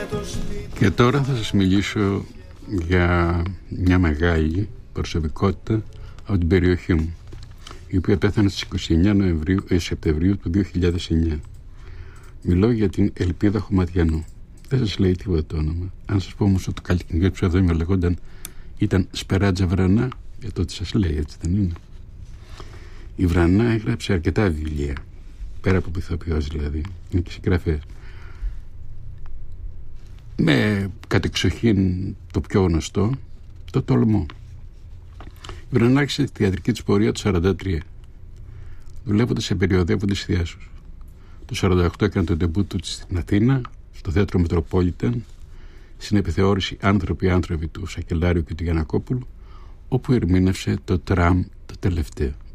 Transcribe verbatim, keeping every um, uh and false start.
Και τώρα θα σας μιλήσω για μια μεγάλη προσωπικότητα από την περιοχή μου, η οποία πέθανε στις είκοσι εννέα Νοεμβρίου, ε, Σεπτεμβρίου του δύο χιλιάδες εννέα. Μιλώ για την Ελπίδα Χωματιανού. Δεν σας λέει τίποτα το όνομα. Αν σας πω όμως ότι το καλλιτεχνικό ψευδόνυμο λεγόταν ήταν Σπεράτζα Βρανά, για τότε σας λέει, έτσι δεν είναι? Η Βρανά έγραψε αρκετά βιβλία, πέρα από ηθοποιός δηλαδή, είναι και συγγραφέας. Με κατεξοχήν το πιο γνωστό, το Τολμό. Η Βρανά άρχισε τη θεατρική της πορεία το σαράντα τρία, δουλεύοντας σε περιοδεύοντες θειάσους. Το σαράντα οκτώ έκανε το ντεμπούτ του στην Αθήνα, στο θέατρο Μετροπόλιταν, στην επιθεώρηση «Άνθρωποι-άνθρωποι» του Σακελάριου και του Γιαννακόπουλου, όπου ερμήνευσε το Τραμ το τελευταίο.